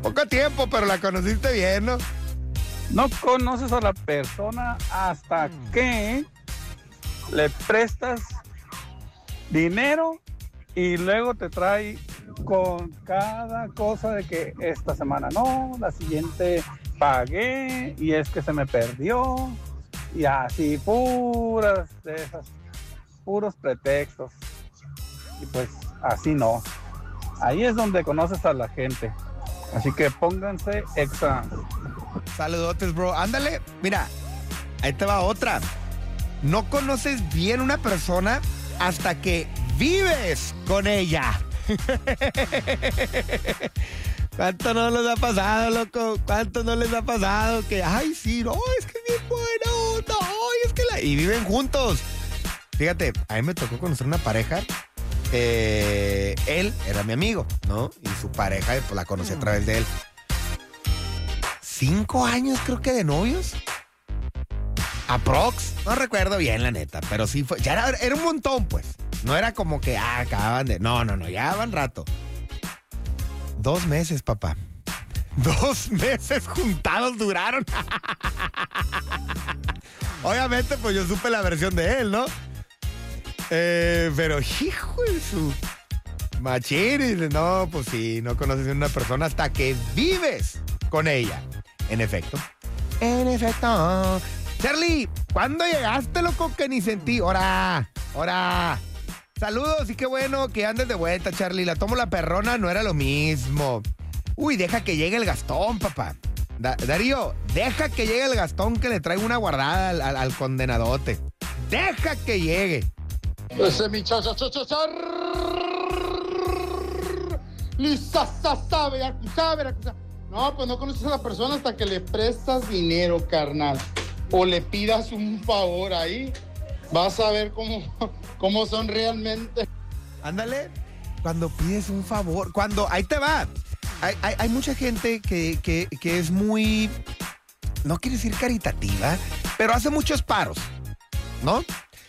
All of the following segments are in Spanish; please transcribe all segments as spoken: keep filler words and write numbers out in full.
Poco tiempo, pero la conociste bien, ¿no? No conoces a la persona hasta que le prestas dinero y luego te trae con cada cosa de que esta semana no, la siguiente pagué y es que se me perdió y así puras de esas, puros pretextos. Y pues así no. Ahí es donde conoces a la gente. Así que pónganse exa. Saludotes, bro. Ándale, mira, ahí te va otra. No conoces bien una persona hasta que vives con ella. ¿Cuánto no les ha pasado, loco? ¿Cuánto no les ha pasado? Que, ay, sí, no, es que es bien buena onda, ay, es que la... Y viven juntos. Fíjate, a mí me tocó conocer una pareja. Eh, él era mi amigo, ¿no? Y su pareja, pues la conocí a través de él. Cinco años, creo que de novios. Aprox. No recuerdo bien, la neta, pero sí fue. Ya era, era un montón, pues. No era como que, ah, acababan de. No, no, no, ya van rato. Dos meses, papá. Dos meses juntados duraron. Obviamente, pues yo supe la versión de él, ¿no? Eh, pero, hijo de su machín. No, pues sí, no conoces a una persona hasta que vives con ella. En efecto. En efecto. Charlie, ¿cuándo llegaste, loco, que ni sentí? ¡Hora! ¡Hora! Saludos y qué bueno que andes de vuelta, Charlie. La tomo la perrona, no era lo mismo. Uy, deja que llegue el Gastón, papá. Da- Darío, deja que llegue el Gastón que le traigo una guardada al, al, al condenadote. Deja que llegue. Ese mi cha cha cha cha cha. Lisa sa sa Veracruzá, Veracruzá. No, pues no conoces a la persona hasta que le prestas dinero, carnal. O le pidas un favor ahí. Vas a ver cómo, cómo son realmente. Ándale, cuando pides un favor, cuando, ahí te va. Hay, hay, hay mucha gente que, que, que es muy, no quiere decir caritativa, pero hace muchos paros, ¿no?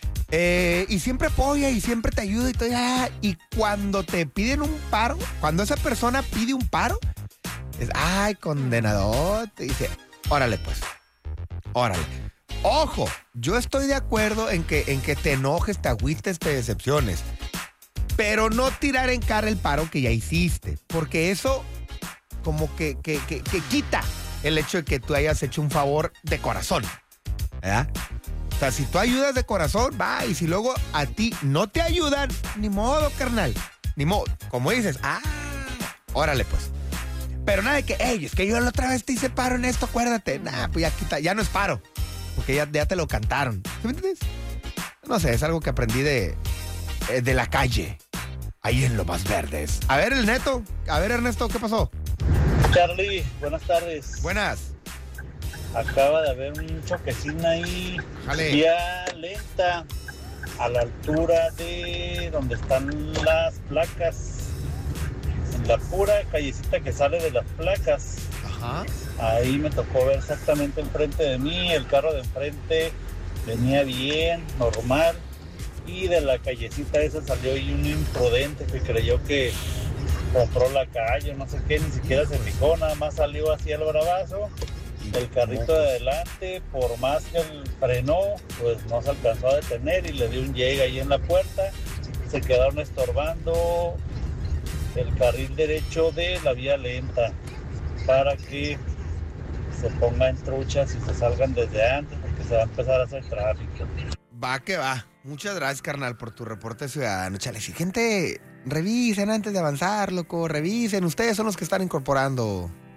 Eh, y siempre apoya y siempre te ayuda y todo. Ah, y cuando te piden un paro, cuando esa persona pide un paro, es, ay, condenador, te dice, órale pues, órale. Ojo, yo estoy de acuerdo en que, en que te enojes, te agüites, te decepciones, pero no tirar en cara el paro que ya hiciste, porque eso como que, que, que, que quita el hecho de que tú hayas hecho un favor de corazón, ¿verdad? O sea, si tú ayudas de corazón, va, y si luego a ti no te ayudan, ni modo, carnal, ni modo. Como dices, ah, órale pues. Pero nada de que, hey, es que yo la otra vez te hice paro en esto, acuérdate. Nah, pues ya quita, ya no es paro. Porque ya, ya te lo cantaron. ¿Sí me entiendes? No sé, es algo que aprendí de, de la calle. Ahí en Lo Más Verdes. A ver, el Neto. A ver, Ernesto, ¿qué pasó? Charlie, buenas tardes. Buenas. Acaba de haber un choquecín ahí. Jale. Vía lenta. A la altura de donde están las placas. En la pura callecita que sale de las placas. Ajá. Ahí me tocó ver exactamente enfrente de mí. El carro de enfrente venía bien, normal. Y de la callecita esa salió ahí un imprudente que creyó que compró la calle, no sé qué, ni siquiera se fijó, nada más salió así al bravazo. El carrito de adelante, por más que él frenó, pues no se alcanzó a detener y le dio un llegue ahí en la puerta. Se quedaron estorbando el carril derecho de la vía lenta para que se pongan truchas y se salgan desde antes porque se va a empezar a hacer tráfico. Va que va. Muchas gracias, carnal, por tu reporte ciudadano. Chale, si gente, revisen antes de avanzar, loco, revisen. Ustedes son los que están incorporando